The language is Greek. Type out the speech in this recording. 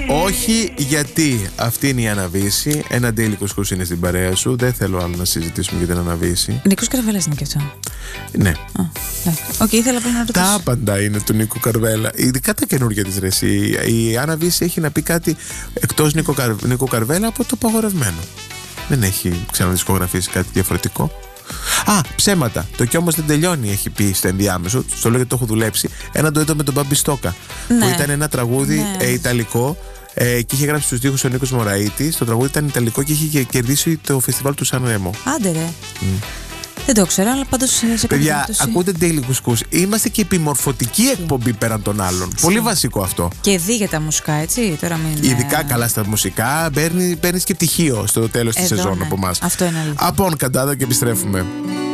Όχι, γιατί αυτή είναι η Αναβίση. Ένα daily κουσκούς είναι στην παρέα σου. Δεν θέλω άλλο να συζητήσουμε για την Αναβίση. Νίκος Καρβέλας είναι και αυτό. Ναι. Οκ, ήθελα απλά να ρωτήσω. Τα άπαντα είναι του Νίκου Καρβέλα. Ειδικά τα καινούργια της ρε. Η Αναβίση έχει να πει κάτι εκτός Νίκου Καρβέλα από το παγορευμένο. Δεν έχει ξαναδισκογραφήσει κάτι διαφορετικό. Ψέματα. Το κι όμως δεν τελειώνει, έχει πει στο ενδιάμεσο. Στο λέω γιατί το έχω δουλέψει. Ένα ντουέτο με τον Μπάμπη Στόκα. Που ήταν ένα τραγούδι ιταλικό και είχε γράψει τους στίχους ο Νίκος Μωραΐτης. Το τραγούδι ήταν ιταλικό και είχε κερδίσει το φεστιβάλ του Σαν Ρέμο. Άντε ρε. Δεν το ξέρω, αλλά πάντως σε κάποια παιδιά, περίπτωση. ακούτε daily κουσκούς. Είμαστε και επιμορφωτική εκπομπή πέραν των άλλων. Πολύ βασικό αυτό. Και δει για τα μουσικά, έτσι. Τώρα μην... Ειδικά καλά στα μουσικά, παίρνεις και πτυχίο στο τέλος της σεζόν από εμάς. Αυτό είναι αλήθεια. Από Καντάδο και επιστρέφουμε.